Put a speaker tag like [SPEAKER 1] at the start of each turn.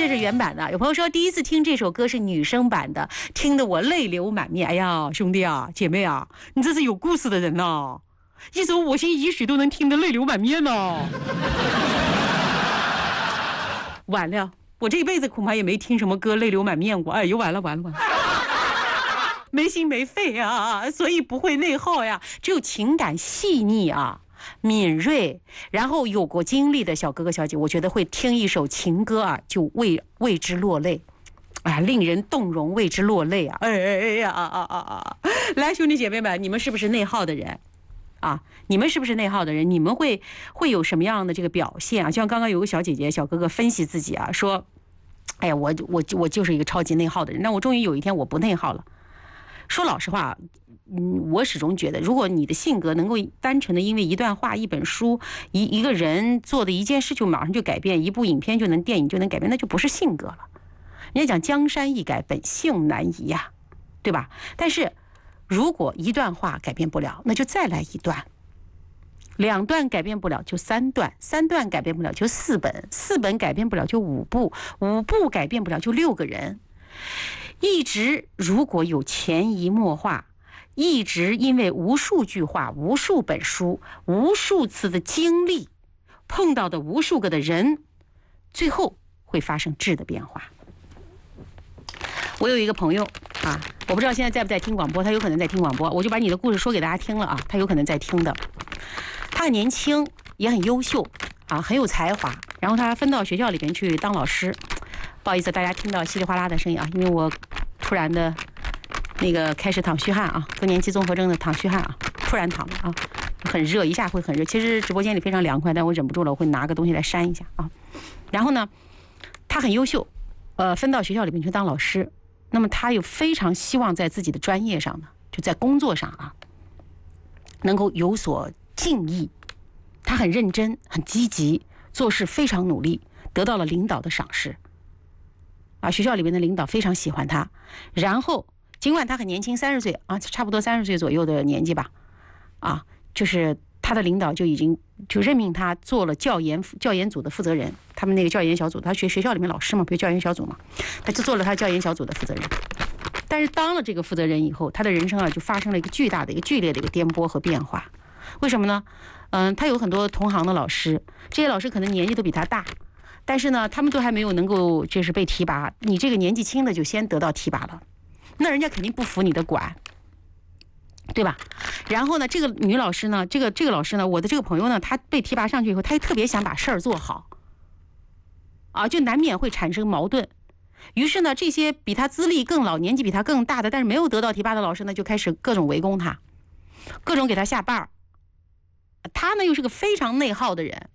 [SPEAKER 1] 这是原版的。有朋友说第一次听这首歌是女生版的，听得我泪流满面。哎呀，兄弟啊，姐妹啊，你这是有故事的人呐，一首我心一许都能听得泪流满面呢。完了，我这一辈子恐怕也没听什么歌泪流满面过。哎呦，完了，没心没肺啊，所以不会内耗呀。只有情感细腻啊，敏锐，然后有过经历的小哥哥小姐，我觉得会听一首情歌啊，就为之落泪，啊，令人动容，为之落泪啊！哎呀！来，兄弟姐妹们，你们是不是内耗的人？啊，你们是不是内耗的人？你们会有什么样的这个表现啊？就像刚刚有个小姐姐、小哥哥分析自己啊，说，哎呀，我就是一个超级内耗的人。那我终于有一天我不内耗了。说老实话，我始终觉得，如果你的性格能够单纯的因为一段话、一本书、一个人做的一件事就马上就改变，一部影片电影就能改变，那就不是性格了。人家讲江山易改，本性难移呀，对吧？但是如果一段话改变不了，那就再来一段，2段改变不了就3段，3段改变不了就4本，4本改变不了就5部，5部改变不了就6个人。一直如果有潜移默化，一直因为无数句话、无数本书、无数次的经历，碰到的无数个的人，最后会发生质的变化。我有一个朋友啊，我不知道现在不在听广播，他有可能在听广播，我就把你的故事说给大家听了啊，他有可能在听的。他很年轻，也很优秀啊，很有才华，然后他分到学校里边去当老师。不好意思，大家听到稀里哗啦的声音啊，因为我突然的那个开始淌虚汗啊，更年期综合征的淌虚汗啊，突然淌的啊，很热，一下会很热。其实直播间里非常凉快，但我忍不住了，我会拿个东西来扇一下啊。然后呢，他很优秀，分到学校里面去当老师。那么他又非常希望在自己的专业上呢，就在工作上啊，能够有所敬意。他很认真，很积极，做事非常努力，得到了领导的赏识。啊，学校里面的领导非常喜欢他。然后，尽管他很年轻，30岁啊，差不多30岁左右的年纪吧，啊，就是他的领导就已经就任命他做了教研组的负责人。他们那个教研小组，他学校里面老师嘛，不是教研小组嘛，他就做了他教研小组的负责人。但是当了这个负责人以后，他的人生啊就发生了一个巨大的、剧烈的一个颠簸和变化。为什么呢？他有很多同行的老师，这些老师可能年纪都比他大，但是呢，他们都还没有能够就是被提拔。你这个年纪轻的就先得到提拔了，那人家肯定不服你的管，对吧？然后呢，这个女老师呢，这个老师呢，我的这个朋友呢，她被提拔上去以后，她特别想把事儿做好，啊，就难免会产生矛盾。于是呢，这些比他资历更老、年纪比他更大的，但是没有得到提拔的老师呢，就开始各种围攻他，各种给他下绊儿。他呢又是个非常内耗的人，